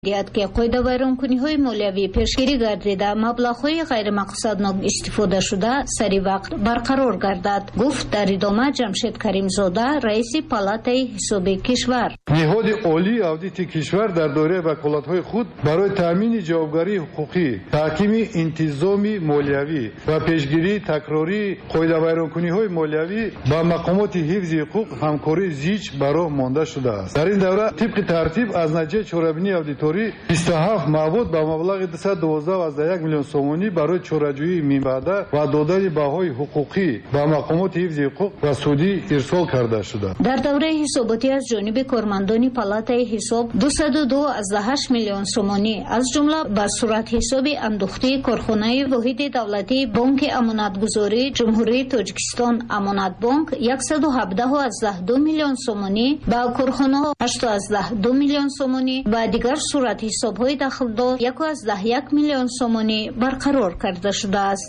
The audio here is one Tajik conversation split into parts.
ки қоидавайронкуниҳои молиявӣ пешгирӣ гардида маблағҳои ғайримақсаднок истифода шуда сари вақт барқарор гардад, гуфт дар идома Ҷамшед Каримзода, раиси палатаи ҳисоби кишвар. Ниҳоди олии аудити кишвар дар доираи ваколатҳои худ барои таъмини ҷавобгарии ҳуқуқӣ, таҳкими интизоми молиявӣ ва пешгирии такрории қоидавайронкуниҳои молиявӣ ба мақомоти ҳифзи ҳуқуқ ҳамкории зич ба роҳ монда шудааст. Дар ин давра тибқи тартиб аз натиҷаи чорабинии аудиторӣ 27 маъбуд ба маблағи 212,1 миллион сомонӣ барои чораҷӯии минбаъда ва додани баҳои ҳуқуқӣ ба мақомоти ҳифзи ҳуқуқ ва судӣ ирсол карда шуданд. Дар давраи ҳисоботӣ аз ҷониби кормандони палатаи ҳисоб 202,8 миллион сомонӣ аз ҷумла ба суръатҳисоби андӯхтии корхонаи воҳиди давлатии Бонки амонатгузории Ҷумҳурии Тоҷикистон Амонатбонк 117,2 миллион сомонӣ, ба корхонаҳо 8,2 миллион сомонӣ ва дигар суръатҳисобҳои дахлдор 1,1 миллион сомонӣ барқарор карда шудааст.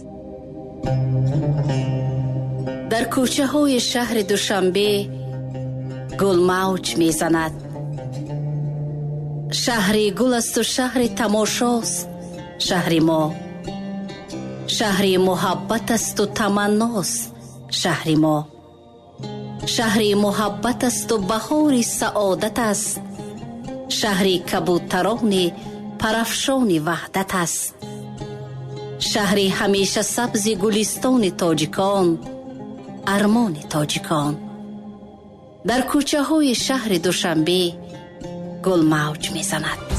дар кӯчаҳои шаҳри Душанбе гул мавҷ мезанад. шаҳри гул асту шаҳри тамошост шаҳри мо. шаҳри муҳаббат асту таманност шаҳри мо. шаҳри муҳаббат асту баҳори саодат аст. шаҳри кабутарони парафшони ваҳдат аст. шаҳри ҳамеша сабзи гулистони тоҷикон, армони тоҷикон. дар кӯчаҳои шаҳри Душанбе гул мавҷ мезанад.